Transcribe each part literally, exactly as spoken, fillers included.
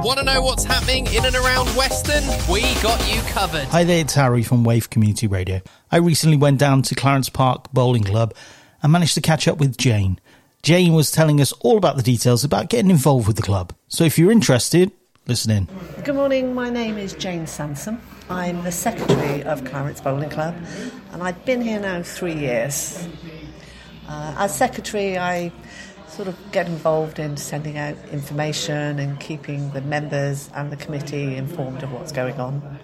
Want to know what's happening in and around Weston? We got you covered. Hi there, it's Harry from Wave Community Radio. I recently went down to Clarence Park Bowling Club and managed to catch up with Jane. Jane was telling us all about the details about getting involved with the club. So if you're interested, listen in. Good morning, my name is Jane Sansom. I'm the secretary of Clarence Bowling Club and I've been here now three years. Uh, as secretary, I sort of get involved in sending out information and keeping the members and the committee informed of what's going on.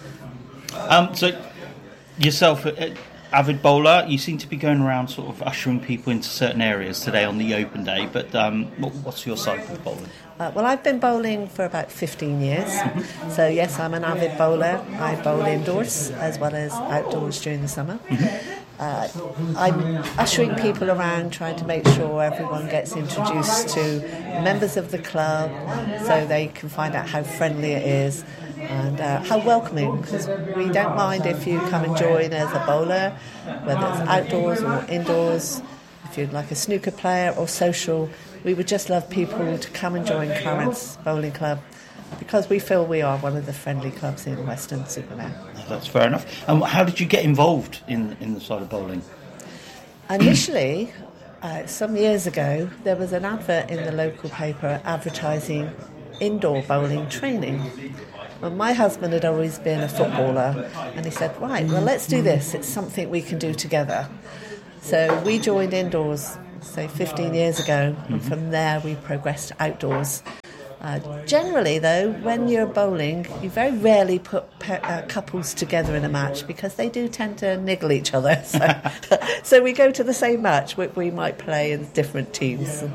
Um, so yourself, uh, avid bowler, you seem to be going around sort of ushering people into certain areas today on the open day, but um, what, what's your side with bowling? Uh, well, I've been bowling for about fifteen years, mm-hmm. so yes, I'm an avid bowler. I bowl indoors as well as outdoors during the summer. Mm-hmm. Uh, I'm ushering people around, trying to make sure everyone gets introduced to members of the club so they can find out how friendly it is and uh, how welcoming, because we don't mind if you come and join as a bowler, whether it's outdoors or indoors, if you'd like a snooker player or social. We would just love people to come and join Clarence Bowling Club because we feel we are one of the friendly clubs in Weston-super-Mare. That's fair enough. And how did you get involved in, in the side of bowling? Initially, uh, some years ago, there was an advert in the local paper advertising indoor bowling training. Well, my husband had always been a footballer, and he said, right, well, let's do this. It's something we can do together. So we joined indoors, say, fifteen years ago, and from there we progressed outdoors. Uh, generally, though, when you're bowling, you very rarely put pe- uh, couples together in a match because they do tend to niggle each other. So, so we go to the same match, but we might play in different teams.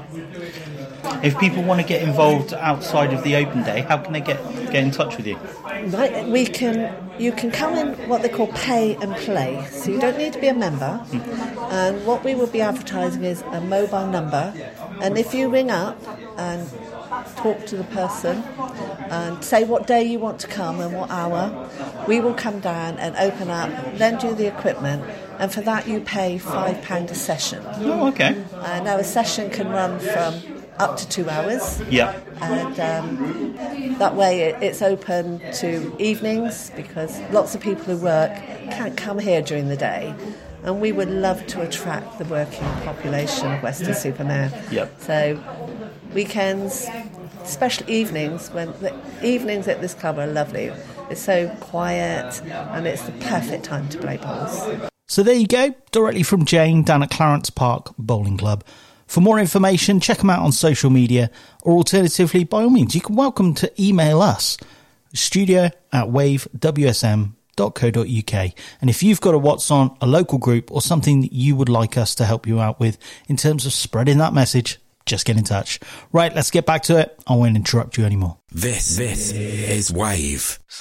If people want to get involved outside of the open day, how can they get, get in touch with you? Right, we can. You can come in what they call pay and play. So you don't need to be a member. Mm-hmm. And what we will be advertising is a mobile number. And if you ring up and talk to the person and say what day you want to come and what hour, we will come down and open up, lend you the equipment, and for that you pay five pounds a session. Oh, okay. Uh, now a session can run from up to two hours. Yeah. And um, that way it, it's open to evenings because lots of people who work can't come here during the day. And we would love to attract the working population of Weston-super-Mare. Yep. So weekends, especially evenings, when the evenings at this club are lovely. It's so quiet and it's the perfect time to play bowls. So there you go, directly from Jane down at Clarence Park Bowling Club. For more information, check them out on social media, or alternatively, by all means, you can welcome to email us, studio at wave w s m dot co dot u k. And if you've got a What's On, a local group, or something that you would like us to help you out with in terms of spreading that message, just get in touch. Right, let's get back to it. I won't interrupt you anymore. This, this is Wave.